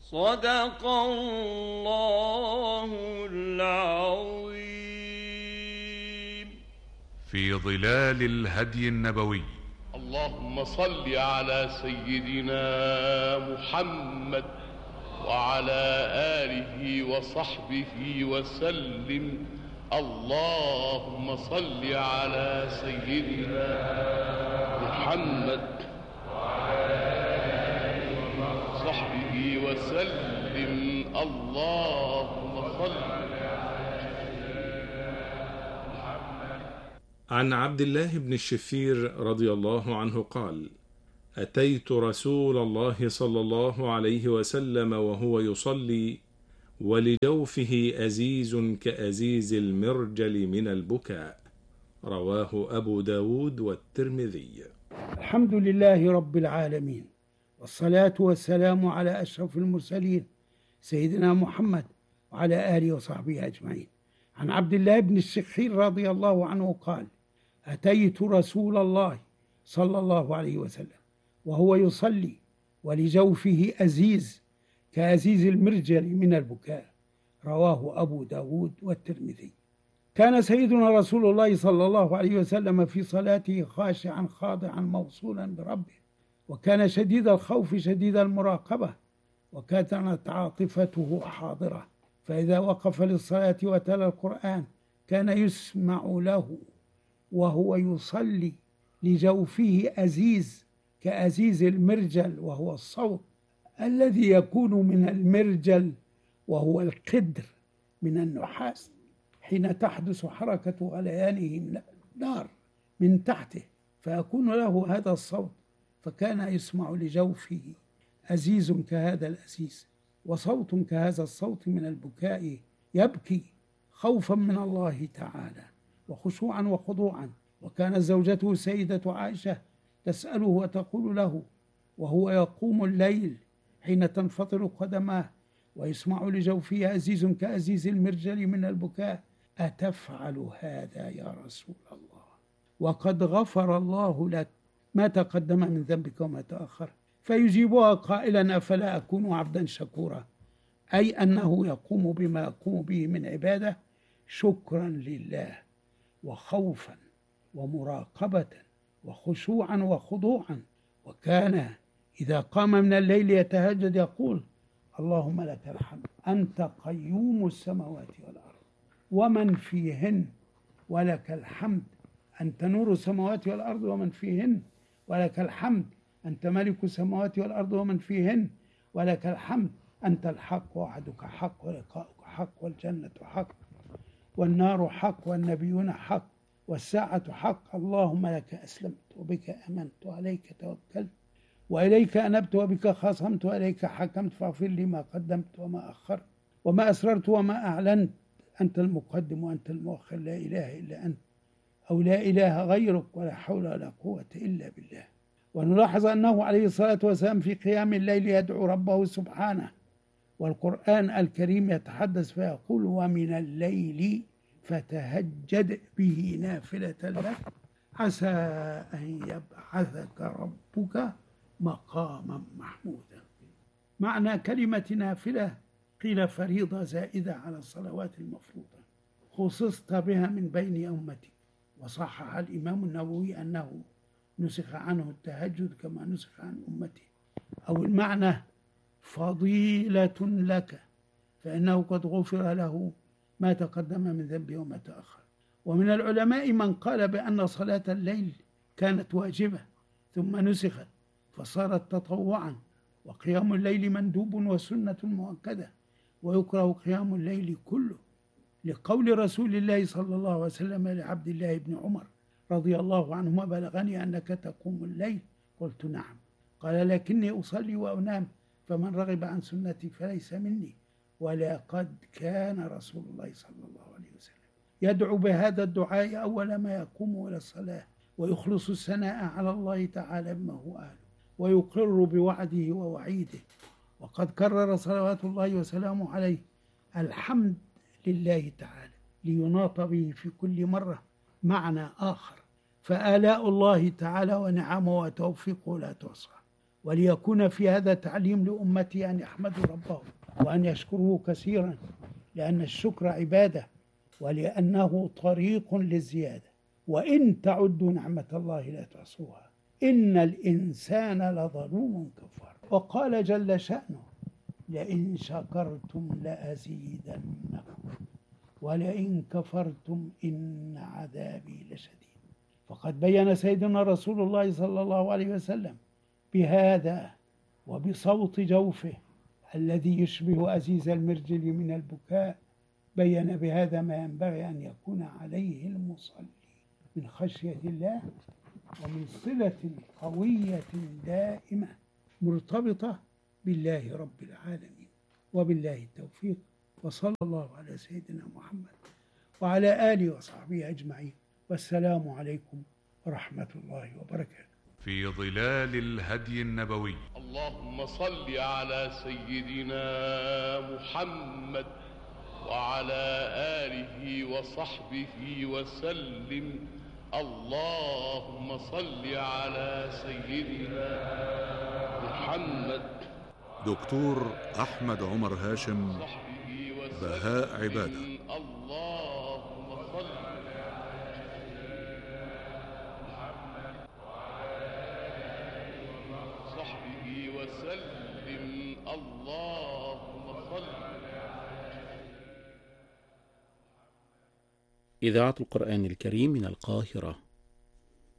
صدق الله العظيم. في ظلال الهدي النبوي. اللهم صل على سيدنا محمد وعلى آله وصحبه وسلم. اللهم صل على سيدنا محمد وعلى آله وصحبه وسلم. اللهم صل على سيدنا محمد. عن عبد الله بن الشخير رضي الله عنه قال: أتيت رسول الله صلى الله عليه وسلم وهو يصلي ولجوفه أزيز كأزيز المرجل من البكاء. رواه أبو داود والترمذي. الحمد لله رب العالمين، والصلاة والسلام على أشرف المرسلين سيدنا محمد وعلى آله وصحبه أجمعين. عن عبد الله بن الشخير رضي الله عنه قال: أتيت رسول الله صلى الله عليه وسلم وهو يصلي ولجوفه أزيز كأزيز المرجل من البكاء. رواه أبو داود والترمذي. كان سيدنا رسول الله صلى الله عليه وسلم في صلاته خاشعا خاضعا موصولا بربه، وكان شديد الخوف شديد المراقبة، وكانت عاطفته حاضرة، فإذا وقف للصلاة وتلا القرآن كان يسمع له وهو يصلي لجوفه أزيز كأزيز المرجل، وهو الصوت الذي يكون من المرجل وهو القدر من النحاس حين تحدث حركة غليانه من النار من تحته، فيكون له هذا الصوت، فكان يسمع لجوفه أزيز كهذا الأزيز وصوت كهذا الصوت من البكاء، يبكي خوفا من الله تعالى وخشوعا وخضوعا. وكانت زوجته سيدة عائشة تسأله وتقول له وهو يقوم الليل حين تنفطر قدماه ويسمع لجوفه أزيز كأزيز المرجل من البكاء: أتفعل هذا يا رسول الله وقد غفر الله لك ما تقدم من ذنبك وما تأخر؟ فيجيبها قائلا: أفلا أكون عبدا شكورا، أي أنه يقوم بما يقوم به من عبادة شكرا لله وخوفا ومراقبة وخشوعا وخضوعا. وكان إذا قام من الليل يتهجد يقول: اللهم لك الحمد أنت قيوم السماوات والأرض ومن فيهن، ولك الحمد أنت نور السماوات والأرض ومن فيهن، ولك الحمد أنت ملك السماوات والأرض ومن فيهن، ولك الحمد أنت الحق وعدك حق ولقاؤك حق والجنة حق والنار حق والنبيون حق والساعة حق. اللهم لك أسلمت وبك آمنت وعليك توكلت وإليك أنبت وبك خاصمت وإليك حكمت، فاغفر لي ما قدمت وما أخرت وما أسررت وما أعلنت، أنت المقدم وأنت المؤخر، لا إله إلا أنت أو لا إله غيرك، ولا حول ولا قوة إلا بالله. ونلاحظ أنه عليه الصلاة والسلام في قيام الليل يدعو ربه سبحانه، والقرآن الكريم يتحدث فيقول: ومن الليل فتهجد به نافلة لك عسى أن يبعثك ربك مقاما محمودا. معنى كلمة نافلة قيل فريضة زائدة على الصلوات المفروضة، خصصت بها من بين أمتي. وصحح الإمام النووي أنه نسخ عنه التهجد كما نسخ عن أمته، أو المعنى فضيلة لك، فإنه قد غفر له ما تقدم من ذنبه وما تأخر. ومن العلماء من قال بأن صلاة الليل كانت واجبة ثم نسخت فصارت تطوعا، وقيام الليل مندوب وسنة مؤكدة، ويكره قيام الليل كله، لقول رسول الله صلى الله عليه وسلم لعبد الله بن عمر رضي الله عنهما: بلغني أنك تقوم الليل. قلت: نعم. قال: لكني أصلي وأنام، فمن رغب عن سنتي فليس مني. ولقد كان رسول الله صلى الله عليه وسلم يدعو بهذا الدعاء أول ما يقوم إلى الصلاة، ويخلص الثناء على الله تعالى بما هو أهله، ويقر بوعده ووعيده. وقد كرر صلوات الله وسلامه عليه الحمد لله تعالى ليناط به في كل مرة معنى آخر، فآلاء الله تعالى ونعمه وتوفيقه لا تحصى. وليكون في هذا تعليم لأمتي أن يحمدوا ربهم وأن يشكروه كثيرا، لأن الشكر عبادة ولأنه طريق للزيادة. وإن تعدوا نعمة الله لا تحصوها إن الإنسان لظلوم كفار. وقال جل شأنه: لئن شكرتم لأزيدنكم ولئن كفرتم إن عذابي لشديد. فقد بين سيدنا رسول الله صلى الله عليه وسلم بهذا وبصوت جوفه الذي يشبه أزيز المرجل من البكاء، بين بهذا ما ينبغي أن يكون عليه المصلي من خشية الله ومن صلة قوية دائمة مرتبطة بالله رب العالمين. وبالله التوفيق، وصلى الله على سيدنا محمد وعلى آله وصحبه أجمعين، والسلام عليكم ورحمة الله وبركاته. في ظلال الهدي النبوي. اللهم صل على سيدنا محمد وعلى آله وصحبه وسلم. اللهم صل على سيدنا محمد. دكتور أحمد عمر هاشم، بهاء عبادة. اللهم صل صحبه وسلم. اللهم صل. إذاعة القرآن الكريم من القاهرة.